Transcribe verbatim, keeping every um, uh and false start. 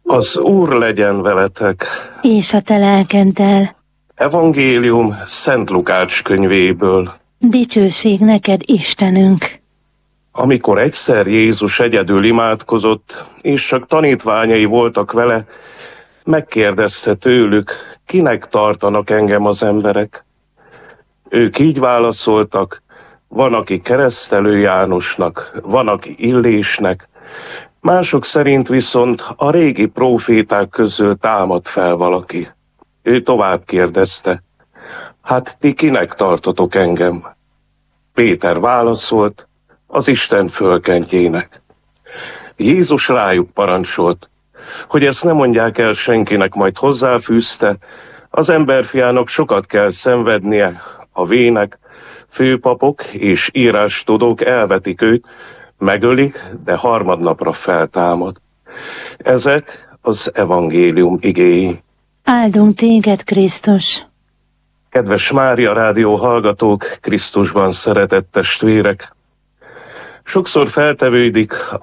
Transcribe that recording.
Az Úr legyen veletek. És a te lelkeddel. Evangélium Szent Lukács könyvéből. Dicsőség neked, Istenünk! Amikor egyszer Jézus egyedül imádkozott, és csak tanítványai voltak vele, megkérdezte tőlük, kinek tartanak engem az emberek. Ők így válaszoltak, van, aki Keresztelő Jánosnak, van, aki Illésnek, mások szerint viszont a régi próféták közül támad fel valaki. Ő tovább kérdezte, hát ti kinek tartotok engem? Péter válaszolt, az Isten fölkentjének. Jézus rájuk parancsolt, hogy ezt ne mondják el senkinek, majd hozzáfűzte, az emberfiának sokat kell szenvednie, a vének, főpapok és írástudók elvetik őt, megölik, de harmadnapra feltámad. Ezek az evangélium igéi. Áldunk téged, Krisztus! Kedves Mária Rádió hallgatók, Krisztusban szeretett testvérek! Sokszor feltevődik